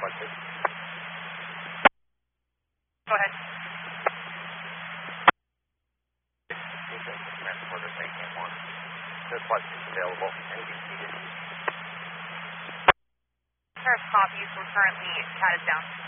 requested. Go ahead. Transporter making one. This flight is available. NBC. Paris copies. We're currently tatted down.